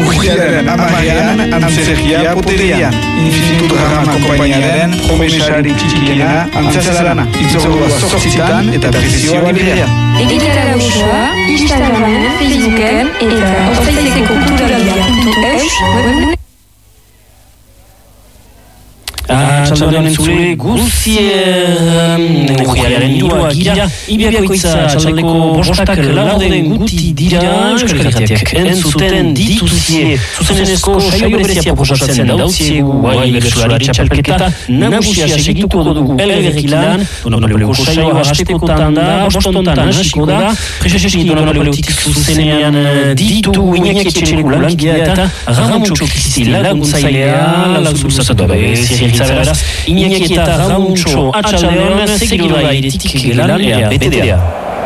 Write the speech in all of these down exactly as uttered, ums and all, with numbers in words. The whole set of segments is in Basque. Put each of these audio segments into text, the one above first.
urriaren amarean, antzerkia poterian. Infinitu drama kompainiaren, promesari txikiena, antzazarana. Itzordua sortzitan eta prezioa librea. Egitea gauzoa, Instagramen, Facebooken eta Ostaiteko kulturalia.eus webgune. Txaldean entzule guzier urriaren irua gira Ibiakoitza txaldeko bostak laurden guti dira Euskal Herriatiak entzuten dituzie Zuzenezko saio berezia proposatzen dautziegu Guai bertsulari txapelketa nagusia segituko dugu elgerrekilan Donapoleko saioa hastekotan da, bostontan hasiko da Prezeski Donapoleutik zuzenean ditu Iñaki Etxeleko langidea eta Ramutxo Kristi laguntzailea Lauzuzatu abe Beraz, Iñaki eta Ramuntxo atxaldeon segiru da iretik lan ea B T D-a.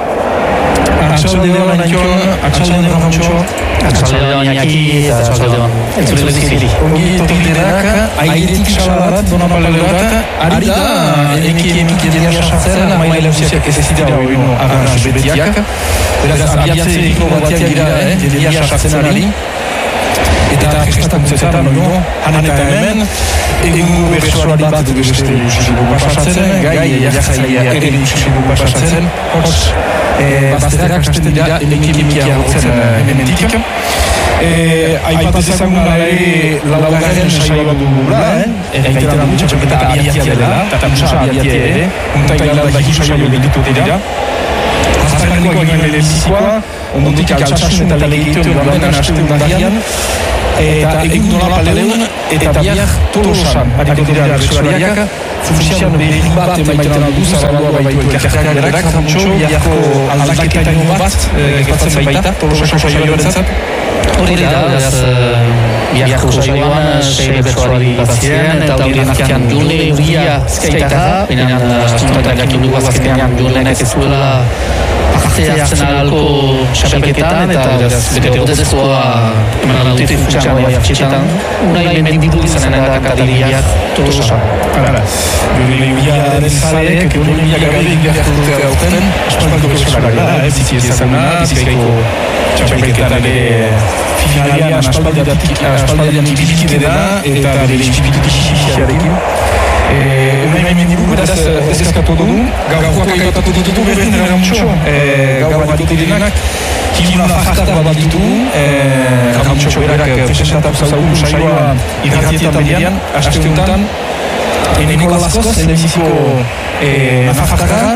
Atxaldeon Antxon, atxaldeon Ramuntxo, atxaldeon Iñaki eta atxaldeon entzule zikiri. Ongi tokidenak, airetik salabat, Donapaleurat, ari da, eki emik edera sartzen, maila usiak ez ezidea hori no agarraz betiak. Beraz, abiatze eriko batiak gira, edera sartzen ari. Eta prestakuntzetan, no, han eta hemen, egun bertsuari bat edo beste usizigu pasatzen, gai jartzailea ere usizigu pasatzen, hotz, bazterak hasten dira emikimikia hortzen hementik. Aipat ezagun ere laugarren saioa dugula, erraitera dugu txapelketa abiatia dela, eta musa abiatia ere, untai galda hiru saio ditu dira. Azparneko egin lehenezikoa, ondotik altsasun eta legitu duan haste undarian, eta egun Donapaleun eta biak Tolosan hariko dira bertsulariak, funzian berri bat emaiten aldu zabaldua baitu elkarteak berak, Ramutxo, biako aldaketa ino bat gertatzen baita Tolosan saioarentzat. Hori da, beraz, biako saioan sei bertsulari batzien eta horien artean Jule Uria zkaitara, baina astuntan jakin dugu azkenean Julenek ez duela parte hartzen alko xapelketan eta bete ordezkoa eman dute funtsian bai hartxetan. Unai lehen ditu izanen da kantariak Tolosan. Jule Uria den zalek, Jule Uria gabeirik beharko dute hauten, aspaldiko bertsulari da, bizi ezaguna, bizkaiko txapelketan ere finalian aspaldian ibilkide da eta bere ispiritutik Unai hemen diru, beraz, ez eskatu dugu, gaurkoak aipatu ditutu berdin Ramutxo, gaur baditu direnak, kiluna fartak bat ditugu, Ramutxo berak presentatu zaugun saioa irratietan berian, aste honetan, Eneko Laskoz, lehenbiziko Nafartaka,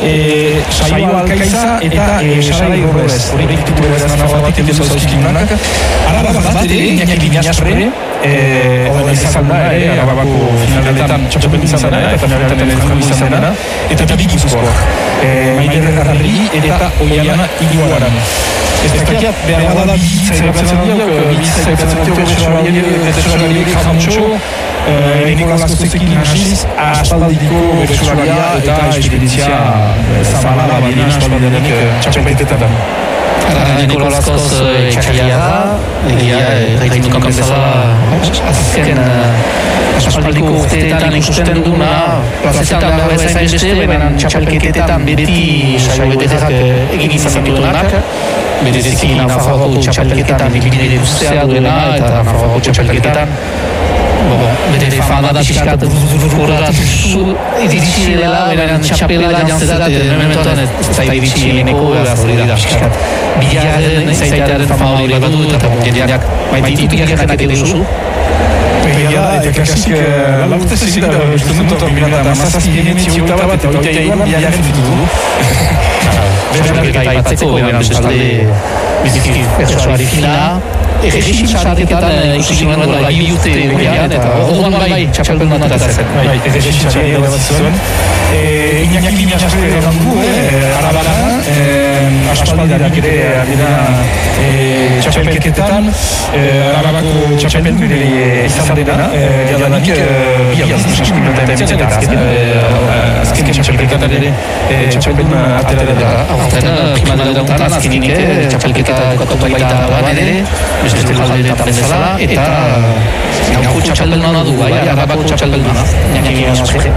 saioa alkaiza eta sarai horrez, hori ditugu beraz Nafartatik edo zauzkinunak, araba bat ere, Iñaki Binaspre, horrela izan da, arabako finaletan txapelketa izan dena, eta finaletan elkarru izan dena, eta bi Gipuzkoak, Maider Garri eta Oiana Iguaran. Ez dakiat, behar bada bizitza ebatzen diak, bizitza ebatzen diak, bertsolariek Ramutxo, Eneko Laskozekin hasiz, aspaldiko bertsolaria eta esperientzia zabala badina aspaldianik txapelketetan. Eneko Laskoz txakia da, egia, erraitu dukan bezala, azken aspaldiko urteetan ikusten duguna, plazetan behar bezain beste, baina txapelketetan beti saio beterak egin izan dituenak, bereziki Nafarroako txapelketan egin guztea duena eta Nafarroako txapelketan bere fama da pixkat horretu iritsi dela, beren txapela jantzetat, mementoan ez da iritsi eneko, hori da pixkat. Bigarren izaitearen fama hori bat du eta jendeak maite ditu jakenak edo duzu. Egia da, eta kasik laurte zezita, uste dut, miranda, mazazki genetzi oita bat eta oita eguan biaren ditutu. Txapelketa aipatzeko, beran bestalde biziki bertsolari fina, Egin txarreketan ikusi ginen duela bi urte gurean eta orduan bai txapeldunan atatzen. Bai, egin txarreketan bat zuen. Iñaki Binaspre eran du, arabara, aspaldianik ere adira txapelketetan, arabako txapeldu ere izan dena, jadanik bi aldiz txapelketan eta emitzen eta azken txapelketan ere txapeldu atera dela. Aurten primada dauntan azkenik txapelketa dukatu baita ban ere, beste jaldeetan bezala, eta gaurko txapelduna du, bai, arabako txapelduna, Iñaki Binaspre.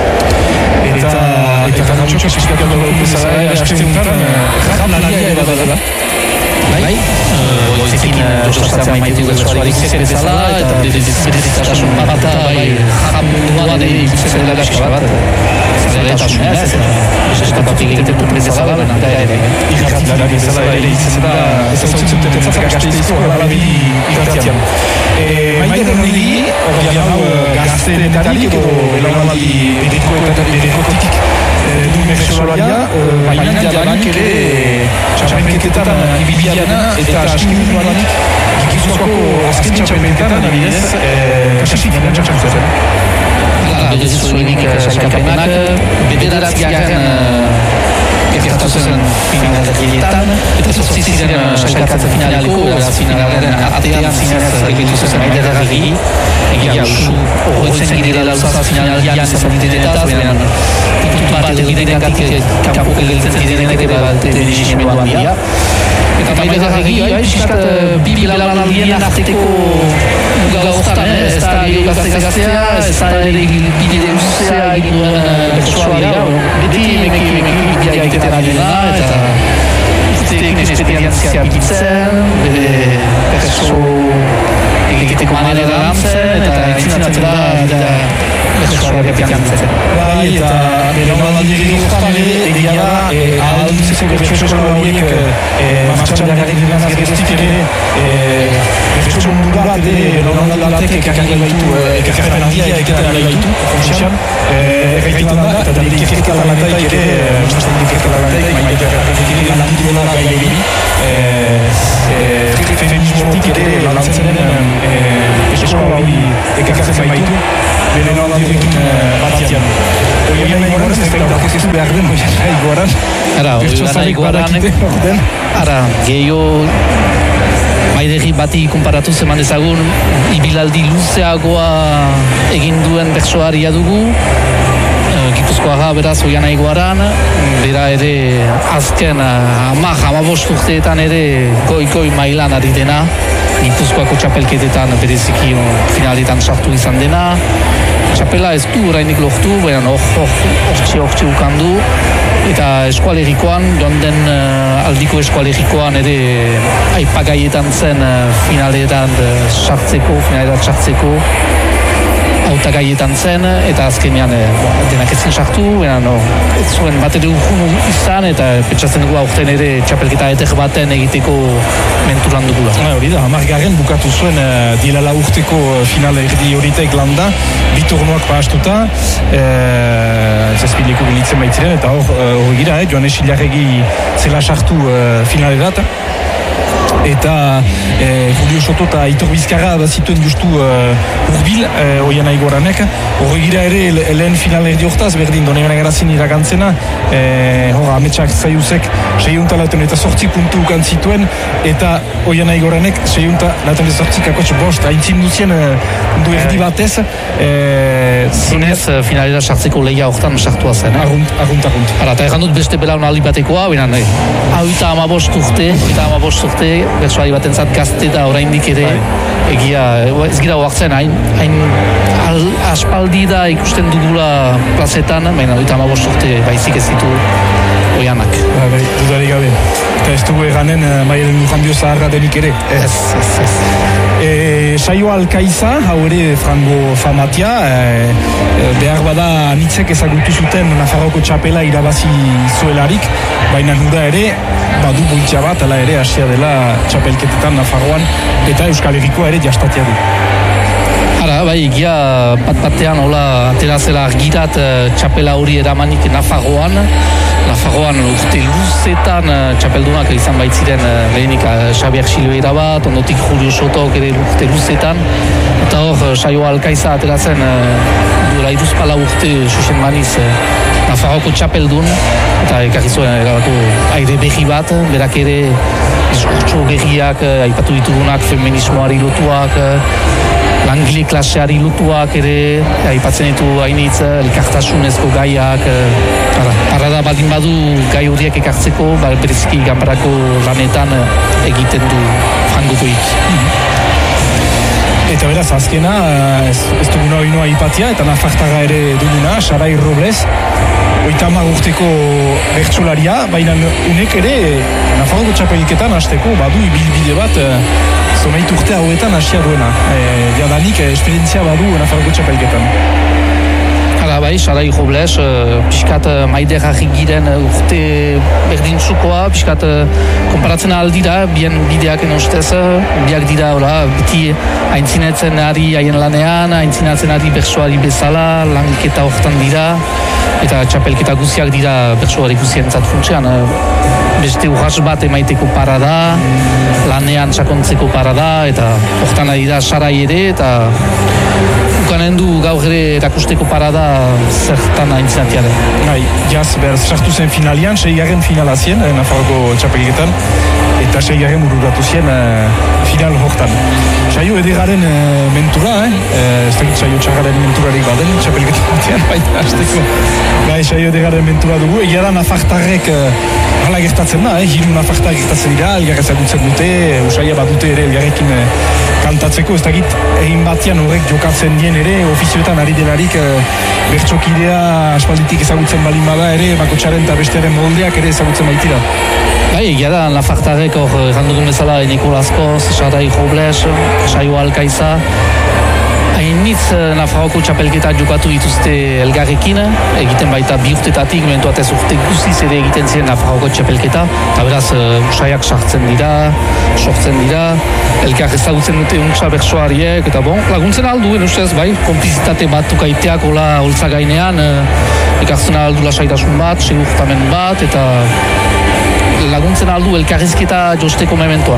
Eta eta Ramutxo fiskatu dugu bezala, hasten zen, jat lagia ere badala. Bai, goizekin demostratzea maite du bertsuari guztiak bezala, eta berezitasun bat bai jamunduan ikusten dela pixka bat. Zerretasunez, eta eskatatik egiten dut bezala, baina ere. Irratiak bezala ere itzen da, ez hau zuten dut gazteizko alabili irratian. Maider niri, hori hau gaztenetarik edo belaunaldi berikotik du bertsolaria, baina jadanik ere txapelketetan ibibiana eta askimunuanik Gipuzkoako azken txapelketetan adibidez kasik ginen txapelketetan. Bedezu zuenik sailkapenak, bederatziaren gertatu zen finalakietan, eta zortzi ziren sailkatze finaliko, beraz finalaren atean zinez egitu zen maiderarri, egia usu horretzen girela luzaz finalian izan direnetaz, beran puntu bat edo direngatik kanpo gelditzen direnek ere bat dirigimenduan dira. Eta maiderarri, piskat bi bilalanaldien arteko gauztan, ez da gero gazte-gaztea, ez da ere bide luzea egin duen bertsuaria, beti meki meki bidea egiten ari da, eta urteekin esperientzia bitzen, bere perso egiteko manera da lantzen, eta entzinatzen da bertsuaria bitzen. Bai, eta belaunaldi gertuan ere egia da, ahalduntzeko bertsola horiek martxan jarri diren azgeroztik ere bertso mundu bat belaunaldi ekarri gaitu, ekarri handia ekarri gaitu, fontsian, erraitetan da, eta ikerketa lanetaik ere, nostan ikerketa lanetaik, maite erraitetik landitu dela gai egin, feminismotik ere lantzen eskola hori ekartzen baitu, bere noladirekin batian. Oian nahi goran, ez da ez behar den, oian nahi goran. Ara, oian nahi goran, ara, gehiago maidegi bati konparatu zeman dezagun, ibilaldi luzeagoa egin duen bertsoaria dugu, Gipuzkoaga beraz oian nahi goran, bera ere azken hama, hamabost urteetan ere goi-goi mailan ari dena, Gipuzkoako txapelketetan bereziki finaletan sartu izan dena, txapela ez du orainik lortu, baina hortxe hortxe ukandu, eta eskualerikoan, joan den uh, aldiko eskualerikoan ere aipagaietan zen uh, finaletan sartzeko, finaletan sartzeko, hautagaietan zen, eta azkenean eh, denak ezin sartu, baina no, ez zuen bat ere urkunu izan, eta pentsatzen dugu aurten ere txapelketa etek baten egiteko menturan dugula. Hori da, hamargarren bukatu zuen uh, dilala urteko finale erdi horitaik landa, bi turnuak pahastuta, uh, zazpileko gilitzen baitziren, eta hor uh, gira, eh, Joanes Ilarregi zela sartu uh, finalerat, eta eh, Julio Soto eta Aitor Bizkarra da zituen justu uh, urbil, uh, oian aigoranek. Horre gira ere lehen final erdi hortaz, berdin donean garazin iragantzena, eh, hor ametsak zaiuzek seiunta lauten eta sortzi puntu ukan zituen, eta oian aigoranek seiunta lauten eta sortzi kakotx bost, haintzin duzien uh, du erdi batez. Eh, Zinez, finalera sartzeko lehia hortan sartua zen. Eh? Argunt, argunt, argunt. Ara, eta errandut beste belaunaldi batekoa, baina nahi, hau eta amabost urte, eta amabost urte, bertsoari batentzat gazte da oraindik ere egia, ez gira oartzen hain, hain al, aspaldi da ikusten dugula plazetan, baina eta amabost urte baizik ez ditu oianak. Ba, bai, dudarik gabe. Eta ez dugu eganen uh, maialen lujanbio zaharra denik ere. Ez, ez, ez. E, saio Alkaiza, hau ere frango famatia, e, behar bada anitzek ezagutu zuten Nafarroko txapela irabazi zuelarik, baina nuda ere, badu bultza bat, ala ere hasia dela txapelketetan Nafarroan, eta Euskal Herrikoa ere jastatia du. Ara, bai, egia bat-batean hola aterazela argirat txapela hori eramanik Nafarroan, Nafarroan urte luzetan txapeldunak izan baitziren lehenik Xabier Silveira bat, ondotik Julio Sotok ere urte luzetan, eta hor saio Alkaiza aterazen duela iruzpala urte xuxen maniz Nafarroko txapeldun, eta ekarri zuen erabako aire berri bat, berak ere diskurtso berriak, aipatu ditugunak feminismoari lotuak, langile klaseari lotuak ere, aipatzen ditu hainitz, elkartasunezko gaiak, parada baldin badu gai horiek ekartzeko, bereziki ganbarako lanetan egiten du frangokoik. Eta beraz, azkena, ez, ez duguna hori noa ipatia, eta Nafartaga ere duguna, Sarai Robles, oita hamar urteko bertsolaria, baina unek ere Nafarroko txapeliketan hasteko badu ibilbide bat zomeit urte hauetan hasia duena. E, jadanik esperientzia badu Nafarroko txapelketan. Hala bai, Sarai Robles, uh, pixkat uh, Maider Harrigiren uh, urte berdintzukoa, pixkat uh, konparatzen aldira, bien bideak enostez, uh, biak dira, hola, biti haintzinetzen ari haien lanean, aintzinatzen ari bertsoari bezala, lanketa hortan dira, eta txapelketa guziak dira bertsoari guzientzat funtsean. Uh, beste urras bat emaiteko parada, lanean sakontzeko parada, eta hortan ari da Sarai ere, eta ukanen du gaur ere erakusteko parada zertan aintzinatiaren. Bai, jaz, behar sartu zen finalian, seigarren finala zien, eh, Nafarroko txapelketan, eta seigarren bururatu zien eh, final hortan. Saio edegaren eh, mentura, eh? ez dakit saio txarraren menturarik baden, txapelketan batean, baina hasteko. Bai, saio edegaren mentura dugu, egia da Nafartarrek eh, hala gertatzen da, eh? hiru Nafartar gertatzen dira, elgarrez agutzen dute, usaia bat dute ere elgarrekin eh, kantatzeko, ez dakit egin batian horrek jokatzen dien ere, ofizioetan ari delarik eh, bertxokidea aspalditik ezagutzen balin bada ere, bakotxaren eta bestearen moldeak ere ezagutzen baitira. Bai, egia da, Nafartarrek hor errandugun bezala Nikolas Koz, Sarai Robles, Saio Alkaiza, hainitz Nafarroko txapelketa jokatu dituzte elgarrekin, egiten baita bi urtetatik, mentu atez urte guziz ere egiten ziren Nafarroko txapelketa, eta beraz usaiak sartzen dira, sortzen dira, elkar ezagutzen dute untsa bertsoariek, eta bon, laguntzen alduen ustez, bai, konplizitate bat tukaiteak hola holtza gainean, ekartzen aldu lasaitasun bat, segurtamen bat, eta laguntzen aldu elkarrizketa josteko mementoa.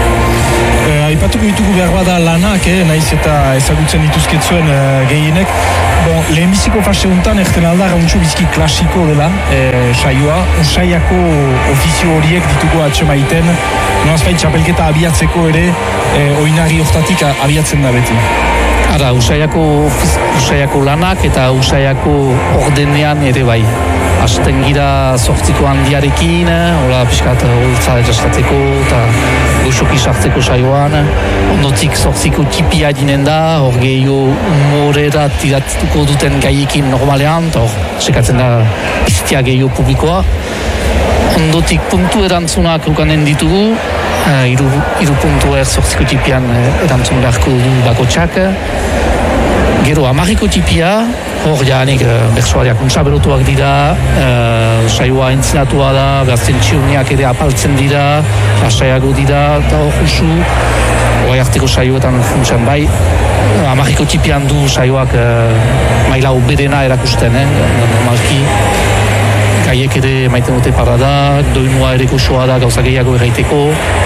Eh, aipatuko ditugu behar bada lanak, eh, naiz eta ezagutzen dituzketzuen eh, gehienek. Bon, lehenbiziko fase honetan erten alda rauntxo bizki klasiko dela eh, saioa. Usaiako ofizio horiek dituko atxemaiten, noazpait txapelketa abiatzeko ere eh, oinarri hortatik abiatzen da beti. Ara, usaiako, usaiako lanak eta usaiako ordenean ere bai. Hasten gira zortziko handiarekin, hola pixkat holtza erastatzeko eta goxoki sartzeko saioan. Ondotik zortziko tipia dinen da, hor gehiago humorera tiratuko duten gaiekin normalean, eta hor sekatzen da piztia gehiago publikoa. Ondotik puntu erantzunak ukanen ditugu, uh, iru, iru puntu er zortziko tipian erantzun beharko du bakotxak. Gero, amarriko tipia, hor jaanik uh, bertsoariak untsaberotuak dira, uh, saioa entzinatua da, gazten txiuniak ere apaltzen dira, lasaiago dira, eta hor usu, hori arteko saioetan funtsan bai, amarriko tipian du saioak uh, maila oberena erakusten, eh, normalki. Gaiek ere maiten dute parada, doinua ere goxoa da gauza gehiago erraiteko,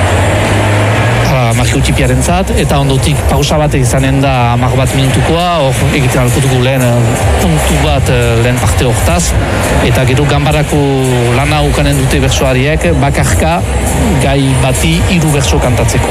amarriko tipiaren zat, eta ondotik pausa bat izanen da amar bat minutukoa, hor egiten alko dugu lehen puntu bat lehen parte hortaz, eta gero ganbarako lana ukanen dute bertsoariek, bakarka gai bati hiru bertso kantatzeko.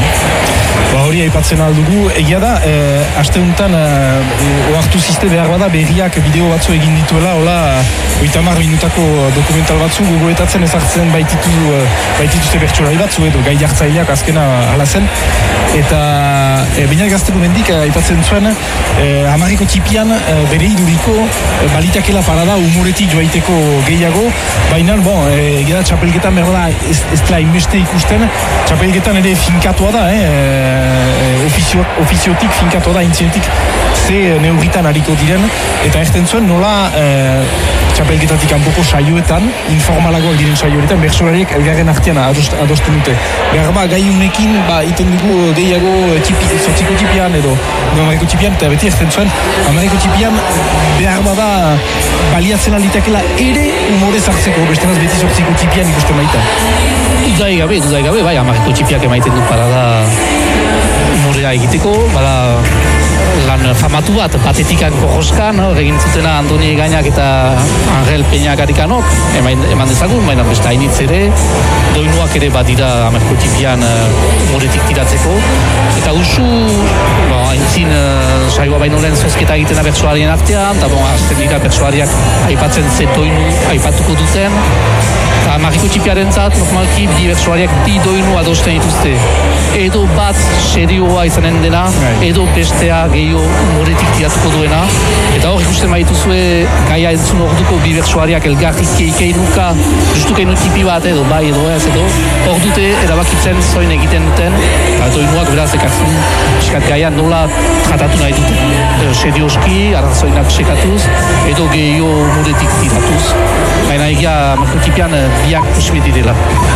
Ba hori aipatzen aldugu, egia da, eh, aste honetan eh, ohartu ziste behar bada berriak bideo batzu egin dituela, hola, oitamar minutako dokumental batzu gogoetatzen ezartzen baititu, baitituzte bertsolari batzu edo gai jartzaileak azkena hala zen, eta e, Beñat Gaztelu mendik aipatzen zuen, e, hamarriko tipian e, bere iduriko e, balitakela parada humoretik joaiteko gehiago, baina, bon, e, egia da txapelketan behar da ez, ez dela inbeste ikusten, txapelketan ere finkatua da, eh, e, ofizio, ofiziotik finkatua da, intzinetik ze neurritan hariko diren, eta erten zuen nola e, txapelketatik kanpoko saioetan, informalagoak diren saioetan, bertsolariek elgarren artean adost, adosten dute. Behar ba, gai unekin, ba, iten dugu gehiago tipi, zortziko tipian edo hamarriko tipian, eta beti erten zuen, hamarriko tipian behar bada baliatzen alditakela ere humorez hartzeko, bestenaz beti zortziko tipian ikusten baita. Dudai gabe, dudai gabe, bai, hamarriko tipiak emaiten du parada humorea egiteko, bada lan famatu bat, patetikan korroskan, hor egin zutena Antoni Gainak eta Angel Peña Garikanok, eman, eman dezagun, baina beste hainitz ere, doinuak ere bat dira hamarriko tipian humoretik tiratzeko, eta usu, bo, haintzin uh, saioa baino lehen zozketa egiten da bertsoarien artean, eta bon, azten dira bertsoariak aipatzen ze doinu aipatuko duten, eta hamarriko tipiaren zat, normalki, bi bertsoariak bi doinu adosten dituzte, edo bat serioa izanen dena, edo bestea gehiago humoretik tiratuko duena, eta hor ikusten baituzue gaia entzun orduko bi bertsoariak elgarrik keikei nuka, justu keinu tipi bat edo bai edo ez edo, hor dute erabakitzen zoin egiten duten, eta doinuak beraz ekartzen piskat gaia nola tratatu nahi duten. E, serioski, arrazoinak sekatuz, edo gehiago muretik tiratuz. Baina egia makrotipian biak posibiti dela.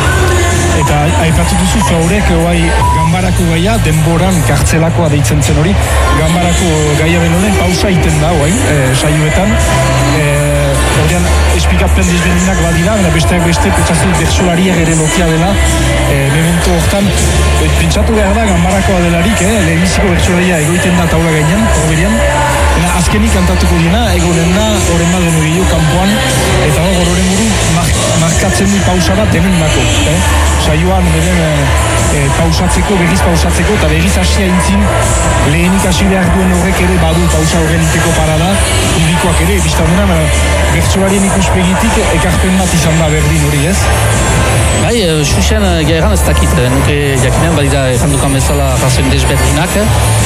Eta aipatu duzu Faurek oai ganbarako gaia, denboran kartzelakoa deitzen zen hori. Ganbarako gaia benonen pausa iten da oai, e, saioetan. E, Ordean, espikapen desberdinak badira, baina besteak beste, pentsatzen bertsolariak ere lotia dela, e, memento hortan, e, pentsatu behar da, ganbarakoa delarik, eh, lehenbiziko bertsolaria egoiten da taula gainean, horberian, baina azkenik kantatuko dina, egonen da, horren baden hori kanpoan, eta hor horren buru mar, markatzen du pausa bat hemen nako, eh? Saioan, beren, e, pausatzeko, berriz pausatzeko, eta berriz hasia intzin, lehenik hasi behar duen horrek ere badu pausa horren iteko parada, publikoak ere, biztaduna, bertsolarien ikuspegitik ekarpen bat izan da berdin hori, ez? Bai, xuxen gairan ez dakit, nuke jakinen, badira errandukan bezala razoen desberdinak,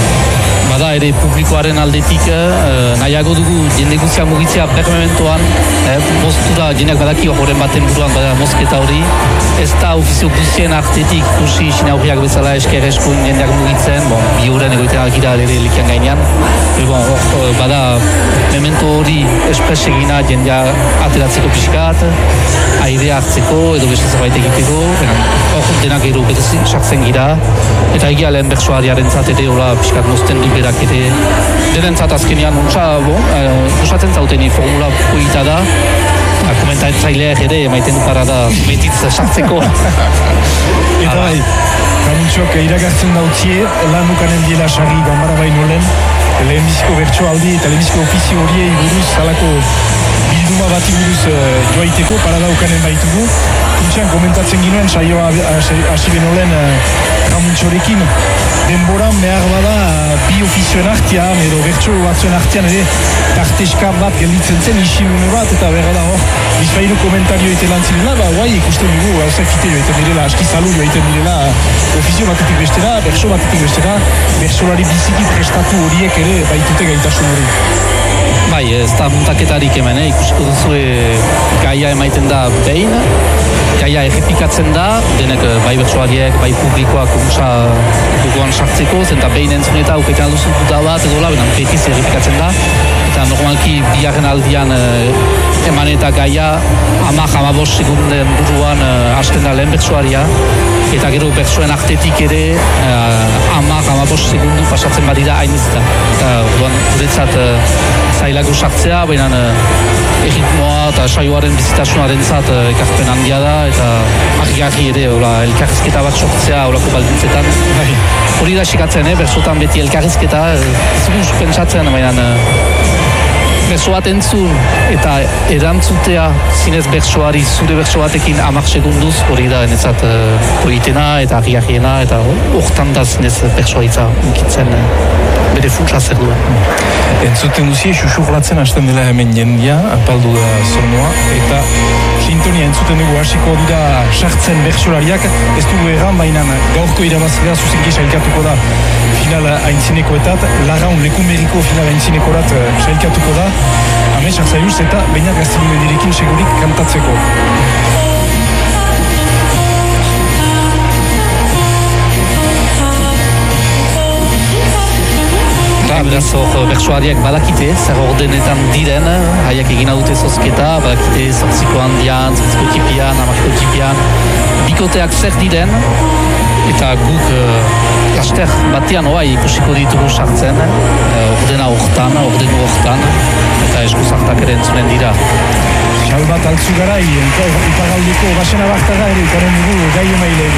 bada ere publikoaren aldetik eh, nahiago dugu jende guztia mugitzea permementoan, eh, moztura jendeak badaki horren baten buruan bada mozketa hori, ez da ofizio guztien artetik ikusi sinaurriak bezala esker eskun jendeak mugitzen, bon, bi horren egoiten algira ere likian gainean, e, bon, or, bada memento hori espres egina jendea ateratzeko pixkat, airea hartzeko edo beste zerbait egiteko, hor denak gero betezik sartzen gira, eta egia lehen bertsoariaren zat ere hola pixkat mozten du berak ere denentzat azkenean untsa, bon, usatzen zauteni formula poita da, komentatzaileak ere emaiten du parada betitz sartzeko. Eta bai, Ramuntxok iragartzen dautzie, lan ukanen diela sarri ganbara baino lehen, lehenbiziko bertsoaldi eta lehenbiziko ofizio horiei buruz, salako bilduma bati buruz uh, joaiteko, parada ukanen baitugu. Kuntxean komentatzen ginoen, saioa hasi beno lehen uh, Ramuntxorekin, denboran behar bada uh, bi ofizioen artean, edo bertso batzuen artean ere tarteska bat gelditzen zen, isilune bat, eta behar da hor, bizpairu komentario ite lan zirela, ba, guai ikusten dugu, hausakite joiten direla, aski salu joiten direla, ofizio batetik bestera, bertso batetik bestera, bertsolari biziki prestatu horiek ere baitute gaitasun hori. Bai, ez da muntaketarik hemen, eh? Ikusiko duzu e, gaia emaiten da behin, gaia errepikatzen da, denek bai bertsoariek, bai publikoak umusa duguan sartzeko, zenta behin entzun eta auketan duzu duda bat, edo la, benan petiz errepikatzen da, eta normalki biharren aldian e, eman eta gaia hamak hamabos sekunden buruan e, hasten da lehen bertsoaria, eta gero bertsoen artetik ere hamak hamabos sekundu pasatzen badira hainizta. Eta duan guretzat e, zailago sartzea, baina e, erritmoa eta saioaren bizitasunaren zat e, ekarpen handia da, eta argi-argi ere ola, elkarrizketa bat sortzea olako baldintzetan. Hori da sikatzen, eh? Bersotan beti elkarrizketa, ez dugu pentsatzen, baina e, berso bat entzun eta erantzutea zinez bersoari zure berso batekin hamak segunduz, hori da enetzat uh, horietena eta argi-argiena, eta hortan da zinez bersoa itza unkitzen uh, bere funtsa zer duen. Entzuten duzie, xuxurlatzen hasten dela hemen jendia, apaldu da zornoa, eta sintonia entzuten dugu hasiko dira sartzen bertsolariak, ez dugu erran, baina gaurko irabazlea zuzenki sailkatuko da final aintzinekoetat, Larraun Lekumeriko final aintzinekorat sailkatuko da, Ames Arzaiuz eta Beñat Gaztelu edirekin segurik kantatzeko. Beraz, hor bertsoariak badakite, zer ordenetan diren, haiak egina dute zozketa, badakite zortziko handian, zortziko tipian, hamarko tipian, bikoteak zer diren, eta guk uh, laster batean oai ikusiko ditugu sartzen, uh, ordena hortan, ordenu hortan, eta esku zartak ere entzunen dira. Xalbat altzu garai, ipagaldeko basena bartaga ere ikaren dugu gai emaile